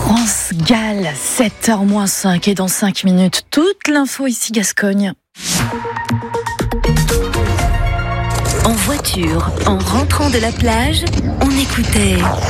France-Galles, 7h-5 et dans 5 minutes, toute l'info ici Gascogne. En voiture, en rentrant de la plage, on écoutait